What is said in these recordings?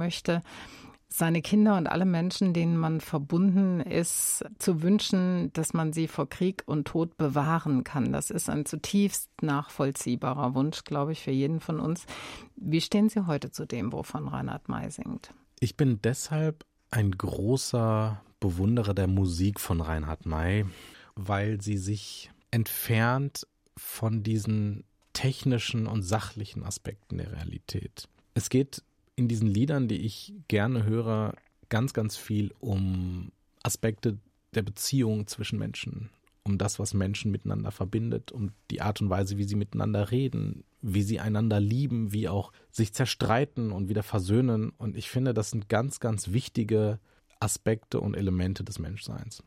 möchte, seine Kinder und alle Menschen, denen man verbunden ist, zu wünschen, dass man sie vor Krieg und Tod bewahren kann. Das ist ein zutiefst nachvollziehbarer Wunsch, glaube ich, für jeden von uns. Wie stehen Sie heute zu dem, wovon Reinhard May singt? Ich bin deshalb ein großer Bewunderer der Musik von Reinhard May, weil sie sich entfernt von diesen technischen und sachlichen Aspekten der Realität. Es geht in diesen Liedern, die ich gerne höre, ganz, ganz viel um Aspekte der Beziehung zwischen Menschen, um das, was Menschen miteinander verbindet, um die Art und Weise, wie sie miteinander reden, wie sie einander lieben, wie auch sich zerstreiten und wieder versöhnen. Und ich finde, das sind ganz, ganz wichtige Aspekte und Elemente des Menschseins.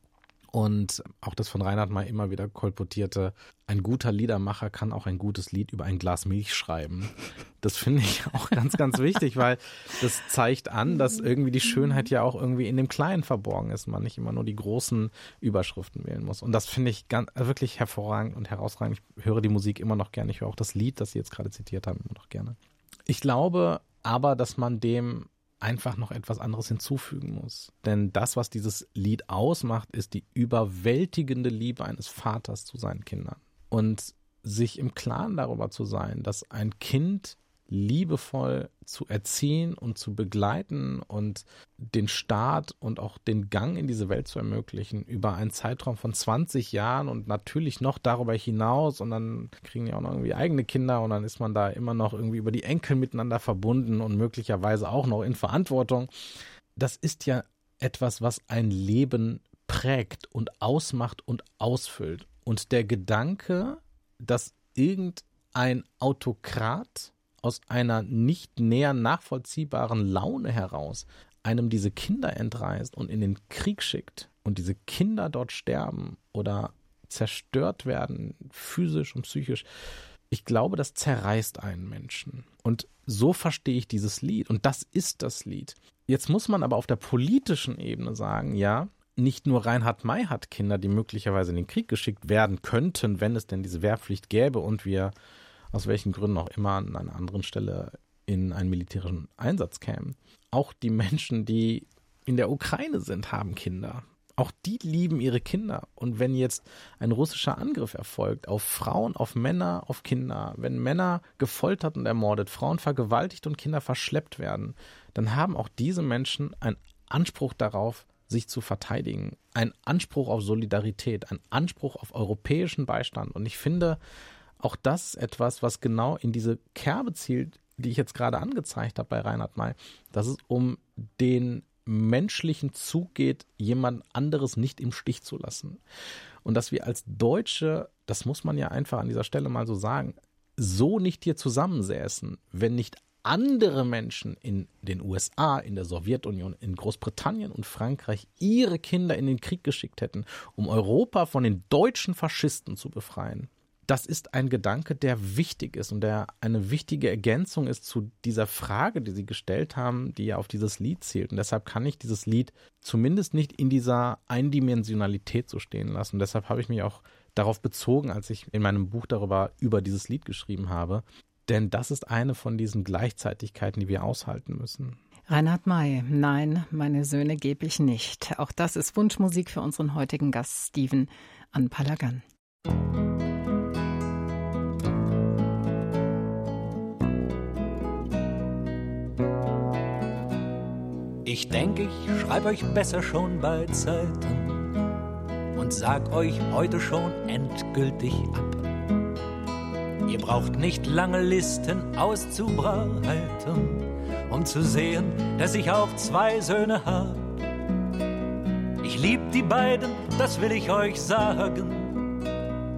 Und auch das von Reinhard May immer wieder kolportierte, ein guter Liedermacher kann auch ein gutes Lied über ein Glas Milch schreiben. Das finde ich auch ganz, ganz wichtig, weil das zeigt an, dass irgendwie die Schönheit ja auch irgendwie in dem Kleinen verborgen ist. Man nicht immer nur die großen Überschriften wählen muss. Und das finde ich wirklich hervorragend und herausragend. Ich höre die Musik immer noch gerne. Ich höre auch das Lied, das Sie jetzt gerade zitiert haben, immer noch gerne. Ich glaube aber, dass man dem einfach noch etwas anderes hinzufügen muss. Denn das, was dieses Lied ausmacht, ist die überwältigende Liebe eines Vaters zu seinen Kindern. Und sich im Klaren darüber zu sein, dass ein Kind liebevoll zu erziehen und zu begleiten und den Start und auch den Gang in diese Welt zu ermöglichen über einen Zeitraum von 20 Jahren und natürlich noch darüber hinaus, und dann kriegen die auch noch irgendwie eigene Kinder und dann ist man da immer noch irgendwie über die Enkel miteinander verbunden und möglicherweise auch noch in Verantwortung. Das ist ja etwas, was ein Leben prägt und ausmacht und ausfüllt. Und der Gedanke, dass irgendein Autokrat aus einer nicht näher nachvollziehbaren Laune heraus einem diese Kinder entreißt und in den Krieg schickt und diese Kinder dort sterben oder zerstört werden, physisch und psychisch, ich glaube, das zerreißt einen Menschen. Und so verstehe ich dieses Lied. Und das ist das Lied. Jetzt muss man aber auf der politischen Ebene sagen, ja, nicht nur Reinhard May hat Kinder, die möglicherweise in den Krieg geschickt werden könnten, wenn es denn diese Wehrpflicht gäbe und wir aus welchen Gründen auch immer an einer anderen Stelle in einen militärischen Einsatz kämen. Auch die Menschen, die in der Ukraine sind, haben Kinder. Auch die lieben ihre Kinder. Und wenn jetzt ein russischer Angriff erfolgt auf Frauen, auf Männer, auf Kinder, wenn Männer gefoltert und ermordet, Frauen vergewaltigt und Kinder verschleppt werden, dann haben auch diese Menschen einen Anspruch darauf, sich zu verteidigen, einen Anspruch auf Solidarität, einen Anspruch auf europäischen Beistand. Und ich finde, auch das ist etwas, was genau in diese Kerbe zielt, die ich jetzt gerade angezeigt habe bei Reinhard May, dass es um den menschlichen Zug geht, jemand anderes nicht im Stich zu lassen. Und dass wir als Deutsche, das muss man ja einfach an dieser Stelle mal so sagen, so nicht hier zusammensäßen, wenn nicht andere Menschen in den USA, in der Sowjetunion, in Großbritannien und Frankreich ihre Kinder in den Krieg geschickt hätten, um Europa von den deutschen Faschisten zu befreien. Das ist ein Gedanke, der wichtig ist und der eine wichtige Ergänzung ist zu dieser Frage, die Sie gestellt haben, die ja auf dieses Lied zielt. Und deshalb kann ich dieses Lied zumindest nicht in dieser Eindimensionalität so stehen lassen. Und deshalb habe ich mich auch darauf bezogen, als ich in meinem Buch über dieses Lied geschrieben habe. Denn das ist eine von diesen Gleichzeitigkeiten, die wir aushalten müssen. Reinhard May, nein, meine Söhne gebe ich nicht. Auch das ist Wunschmusik für unseren heutigen Gast Steven Anpalagan. Ich denke, ich schreibe euch besser schon bei Zeiten und sag euch heute schon endgültig ab. Ihr braucht nicht lange Listen auszubreiten, um zu sehen, dass ich auch 2 Söhne hab. Ich lieb die beiden, das will ich euch sagen.